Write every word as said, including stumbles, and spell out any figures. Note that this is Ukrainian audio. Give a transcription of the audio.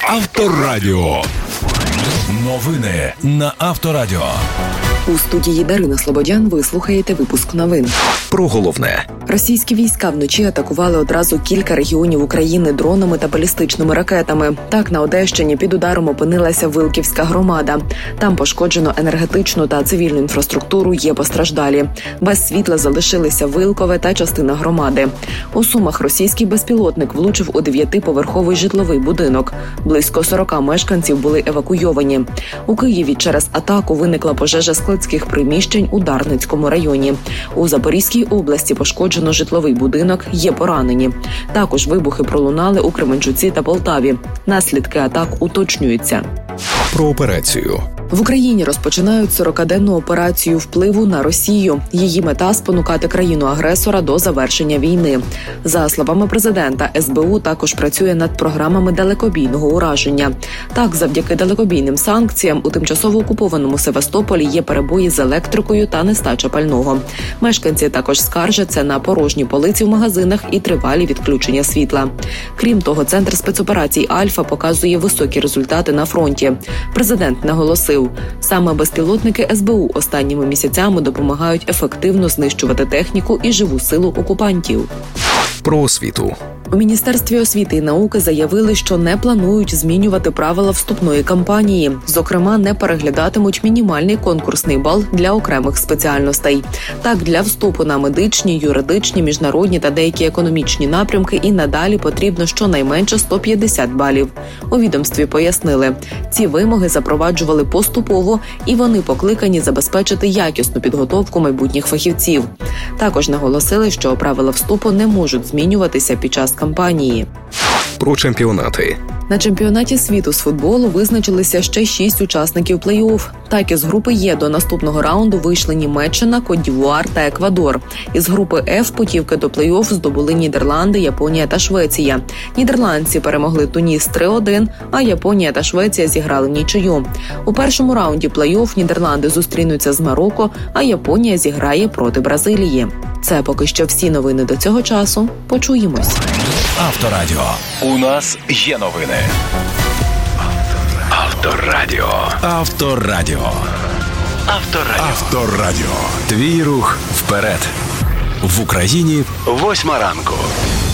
Авторадіо. Новини на Авторадіо. У студії Дарина Слободян ви слухаєте випуск новин. Про головне. Російські війська вночі атакували одразу кілька регіонів України дронами та балістичними ракетами. Так, на Одещині під ударом опинилася Вилківська громада. Там пошкоджено енергетичну та цивільну інфраструктуру, є постраждалі. Без світла залишилися Вилкове та частина громади. У Сумах російський безпілотник влучив у дев'ятиповерховий житловий будинок. Близько сорока мешканців були евакуйовані. У Києві через атаку виникла пожежа складських приміщень у Дарницькому районі. У Запорізькій області пошкоджено житловий будинок, є поранені. Також вибухи пролунали у Кременчуці та Полтаві. Наслідки атак уточнюються. Про операцію. В Україні розпочинають сорокаденну операцію впливу на Росію. Її мета – спонукати країну-агресора до завершення війни. За словами президента, ес бе у також працює над програмами далекобійного ураження. Так, завдяки далекобійним санкціям у тимчасово окупованому Севастополі є перебої з електрикою та нестача пального. Мешканці також скаржаться на порожні полиці в магазинах і тривалі відключення світла. Крім того, Центр спецоперацій «Альфа» показує високі результати на фронті. Президент наголосив, саме безпілотники ес бе у останніми місяцями допомагають ефективно знищувати техніку і живу силу окупантів. Про освіту. У Міністерстві освіти і науки заявили, що не планують змінювати правила вступної кампанії. Зокрема, не переглядатимуть мінімальний конкурсний бал для окремих спеціальностей. Так, для вступу на медичні, юридичні, міжнародні та деякі економічні напрямки і надалі потрібно щонайменше сто п'ятдесят балів. У відомстві пояснили, ці вимоги запроваджували поступово і вони покликані забезпечити якісну підготовку майбутніх фахівців. Також наголосили, що правила вступу не можуть змінюватися під час кампанії. Про чемпіонати. На чемпіонаті світу з футболу визначилися ще шість учасників плей-офф. Так, із групи Є до наступного раунду вийшли Німеччина, Кот-д'Івуар та Еквадор. Із групи Ф путівки до плей-офф здобули Нідерланди, Японія та Швеція. Нідерландці перемогли Туніс три один, а Японія та Швеція зіграли нічию. У першому раунді плей-офф Нідерланди зустрінуться з Марокко, а Японія зіграє проти Бразилії. Це поки що всі новини до цього часу. Почуємось. Авторадіо. У нас є новини. Авторадіо. Авторадіо. Авторадіо. Авторадіо. Твій рух вперед. В Україні восьма ранку.